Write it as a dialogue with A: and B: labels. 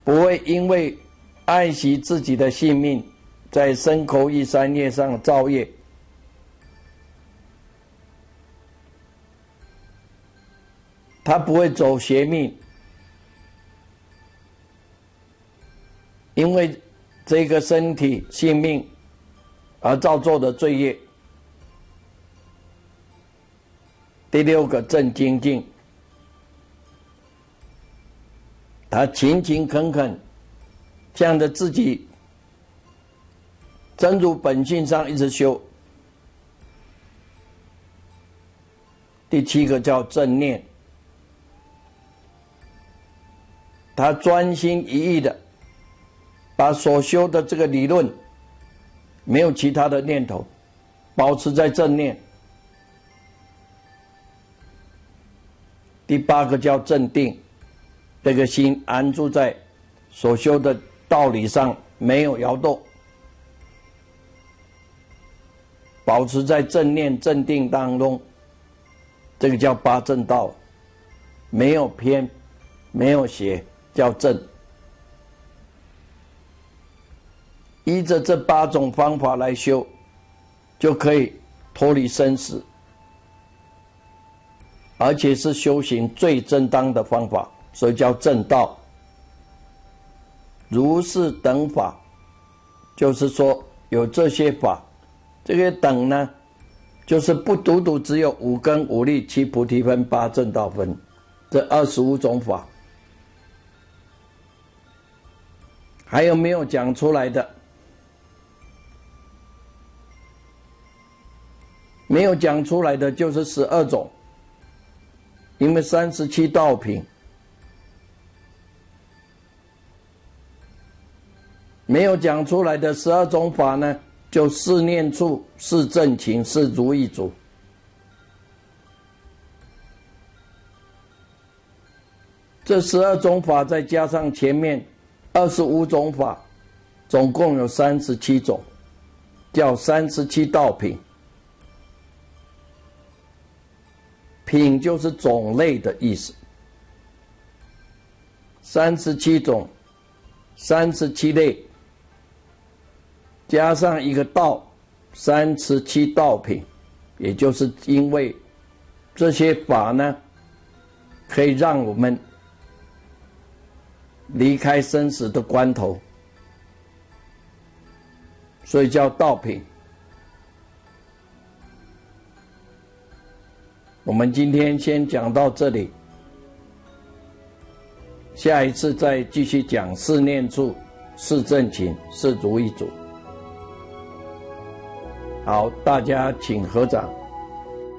A: 不会因为爱惜自己的性命，在身口意三业上造业。他不会走邪命，因为这个身体性命而造作的罪业。第六个正精进，他勤勤恳恳，向着自己真如本性上一直修。第七个叫正念，他专心一意的把所修的这个理论，没有其他的念头，保持在正念。第八个叫正定，这个心安住在所修的道理上，没有摇动，保持在正念正定当中，这个叫八正道，没有偏，没有邪，叫正。依着这8种方法来修，就可以脱离生死，而且是修行最正当的方法，所以叫正道。如是等法，就是说有这些法，这个等呢，就是不独独只有5根5力7菩提分8正道分，这25种法，还有没有讲出来的？没有讲出来的就是12种，因为37道品，没有讲出来的12种法呢，就4念处、4正勤、4如意足。这12种法再加上前面25种法，总共有37种，叫37道品。品就是种类的意思，37种，37类，加上一个道，37道品，也就是因为这些法呢，可以让我们离开生死的关头，所以叫道品。我们今天先讲到这里，下一次再继续讲4念处、4正勤、4如意足。好，大家请合掌。